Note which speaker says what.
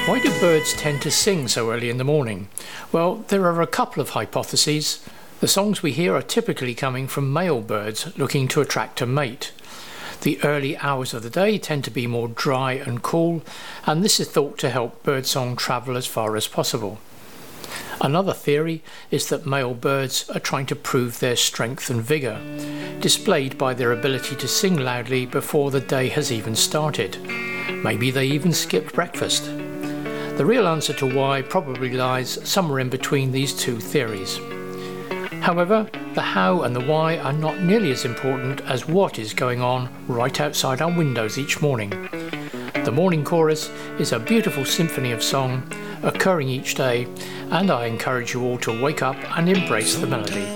Speaker 1: Why do birds tend to sing so early in the morning? Well, there are a couple of hypotheses. The songs we hear are typically coming from male birds looking to attract a mate. The early hours of the day tend to be more dry and cool, and this is thought to help birdsong travel as far as possible. Another theory is that male birds are trying to prove their strength and vigour, displayed by their ability to sing loudly before the day has even started. Maybe they even skipped breakfast. The real answer to why probably lies somewhere in between these two theories. However, the how and the why are not nearly as important as what is going on right outside our windows each morning. The morning chorus is a beautiful symphony of song occurring each day, and I encourage you all to wake up and embrace the melody.